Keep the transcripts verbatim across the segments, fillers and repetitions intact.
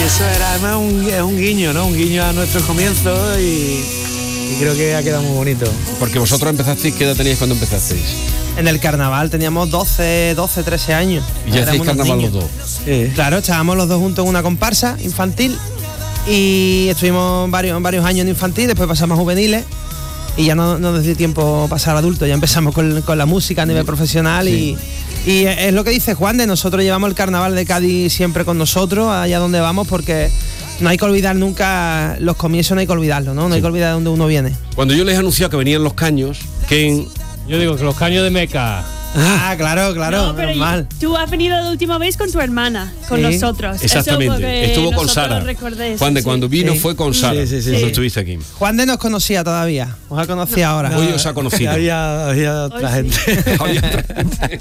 eso era además un, es un guiño, ¿no? Un guiño a nuestros comienzos y, y creo que ha quedado muy bonito. Porque vosotros empezasteis, ¿qué edad teníais cuando empezasteis? En el carnaval teníamos doce, doce, trece años. Y ya hacéis carnaval los dos. Sí. Claro, estábamos los dos juntos en una comparsa infantil y estuvimos varios, varios años en infantil, después pasamos a juveniles y ya no, no nos dio tiempo pasar a adultos, ya empezamos con, con la música a nivel profesional. Sí. y, y es lo que dice Juan de nosotros llevamos el carnaval de Cádiz siempre con nosotros, allá donde vamos, porque no hay que olvidar nunca los comienzos, no hay que olvidarlo, ¿no? No sí. hay que olvidar de dónde uno viene. Cuando yo les he anunciado que venían los caños, que en... Yo digo que los caños de Meca. Ah, claro, claro, no, pero normal. Tú has venido la última vez con tu hermana, con sí. nosotros. Exactamente, estuvo con Sara. Juan de sí. cuando vino sí. fue con Sara. Sí, sí, sí. Cuando sí. estuviste aquí. Juan de nos conocía todavía, os ha conocido no, ahora. No, hoy os ha conocido. Había, había otra Hoy gente. Sí. Había otra gente.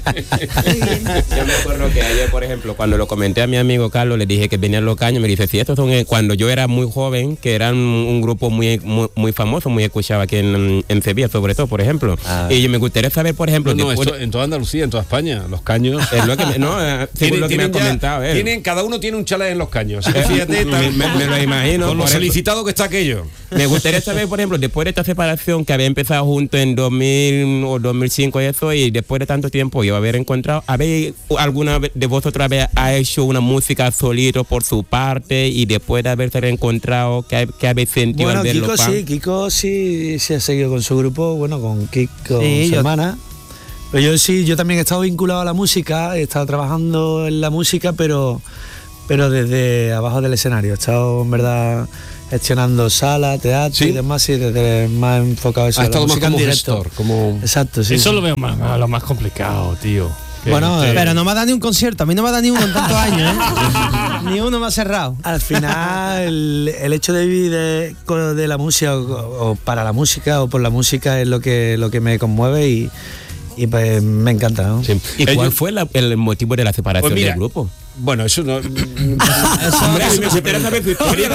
Yo me acuerdo que ayer, por ejemplo, cuando lo comenté a mi amigo Carlos, le dije que venían los caños, me dice, sí, estos son cuando yo era muy joven, que eran un, un grupo muy, muy muy famoso, muy escuchado aquí en, en Sevilla, sobre todo, por ejemplo. Ah. Y yo me gustaría saber, por ejemplo... No, no, después, esto, en toda Andalucía, en toda España. Los caños. Es lo que me, no, eh, tienen, lo que me han ya, comentado. Eh. Tienen, cada uno tiene un chalet en los caños. Fíjate, me, me, me lo imagino. Con lo solicitado que está aquello. Me gustaría saber, por ejemplo, después de esta separación que había empezado junto en dos mil o dos mil cinco y eso, y después de tanto tiempo yo haber encontrado, ¿habéis alguna de vosotros vez ha hecho una música solito por su parte y después de haberse reencontrado, ¿qué, qué habéis sentido bueno, al verlo? Kiko sí, Kiko sí se ha seguido con su grupo, bueno, con Kiko, sí, su yo... hermana. Pero yo sí, yo también he estado vinculado a la música, he estado trabajando en la música, pero, pero desde abajo del escenario. He estado, en verdad, gestionando salas, teatro ¿Sí? y demás, y desde más enfocado eso. Ha estado la más música como en directo. gestor, como... Exacto, sí. Eso sí. lo veo más, más, lo más complicado, tío. Bueno, sí. pero no me ha dado ni un concierto, a mí no me ha dado ni uno en tantos años, ¿eh? Ni uno me ha cerrado. Al final, el, el hecho de vivir de, de la música o, o para la música o por la música es lo que, lo que me conmueve y... Y pues me encanta, ¿no? Sí. ¿Y Ellos, cuál fue la, el motivo de la separación pues mira, del grupo? Bueno, eso no... eso, hombre, si me interesa saber tu historia,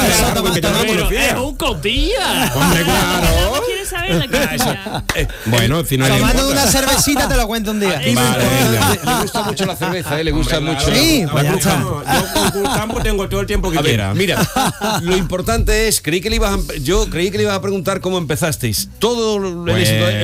es un cotilla. Hombre, claro. No quieres saber la cotilla. eh, bueno, si no le tomando importa. una cervecita te lo cuento un día. Vale, le, le gusta mucho la cerveza, ¿eh? Le gusta Hombre, mucho... Claro. Sí, Pues ya está. yo con campo tengo todo el tiempo que a ver, quiera. mira, lo importante es, creí que le ibas a, yo creí que le ibas a preguntar cómo empezasteis. Todo el Pues, éxito